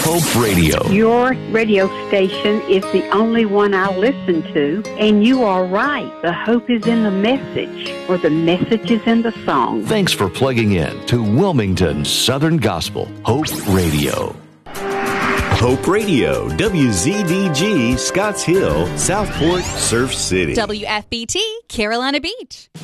Hope Radio. Your radio station is the only one I listen to, and you are right. The hope is in the message, or the message is in the song. Thanks for plugging in to Wilmington Southern Gospel, Hope Radio. Hope Radio, WZDG, Scotts Hill, Southport, Surf City. WFBT, Carolina Beach.